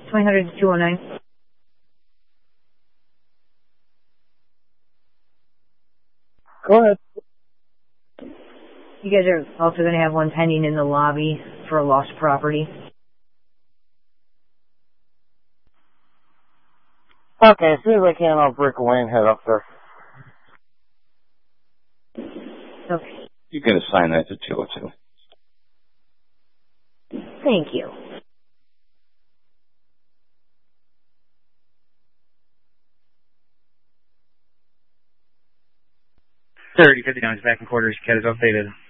2000 to 209. Go ahead. You guys are also going to have one pending in the lobby for a lost property. Okay, as soon as I can, I'll break away and head up there. Okay. You can assign that to 202. Thank you. $3059 is back in quarters. CAD is updated.